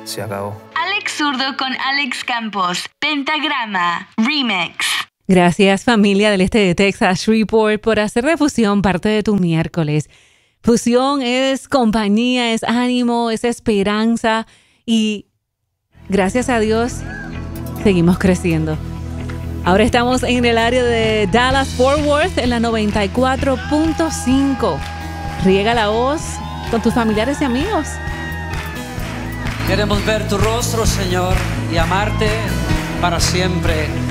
se acabó. Alex Zurdo con Alex Campos. Pentagrama Remix. Gracias, familia del este de Texas, Shreveport, por hacer de Fusión parte de tu miércoles. Fusión es compañía, es ánimo, es esperanza y gracias a Dios seguimos creciendo. Ahora estamos en el área de Dallas-Fort Worth en la 94.5. Riega la voz con tus familiares y amigos. Queremos ver tu rostro, Señor, y amarte para siempre.